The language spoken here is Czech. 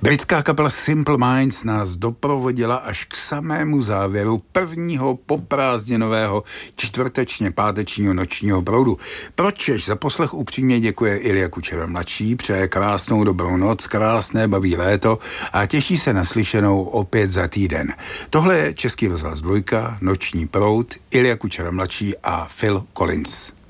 Britská kapela Simple Minds nás doprovodila až k samému závěru prvního poprázdninového čtvrtečně-pátečního nočního proudu. Pročež za poslech upřímně děkuje Ilja Kučera mladší, přeje krásnou dobrou noc, krásné baví léto a těší se na slyšenou opět za týden. Tohle je Český rozhlas 2, noční proud, Ilja Kučera mladší a Phil Collins.